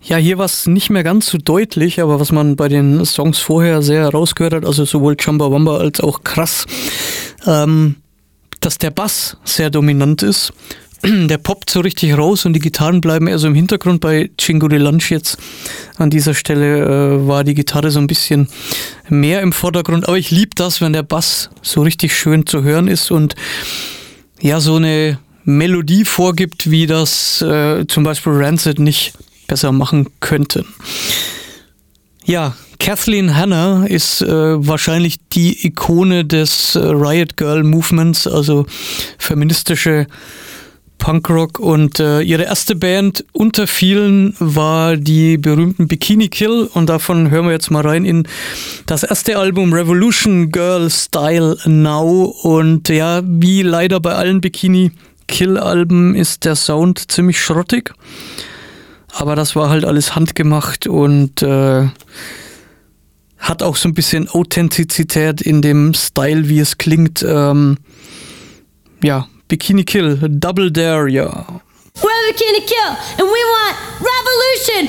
Ja, hier war es nicht mehr ganz so deutlich, aber was man bei den Songs vorher sehr herausgehört hat, also sowohl Chumbawamba als auch Krass, dass der Bass sehr dominant ist. Der poppt so richtig raus und die Gitarren bleiben eher so im Hintergrund. Bei Chingo de Lunch jetzt an dieser Stelle war die Gitarre so ein bisschen mehr im Vordergrund. Aber ich liebe das, wenn der Bass so richtig schön zu hören ist und ja, so eine Melodie vorgibt, wie das zum Beispiel Rancid nicht besser machen könnten. Ja, Kathleen Hanna ist wahrscheinlich die Ikone des Riot Girl Movements, also feministische Punkrock, und ihre erste Band unter vielen war die berühmten Bikini Kill, und davon hören wir jetzt mal rein in das erste Album Revolution Girl Style Now. Und ja, wie leider bei allen Bikini Kill Alben ist der Sound ziemlich schrottig, aber das war halt alles handgemacht und hat auch so ein bisschen Authentizität in dem Style, wie es klingt. Ja, Bikini Kill, Double Dare, ja. We're Bikini Kill and we want revolution,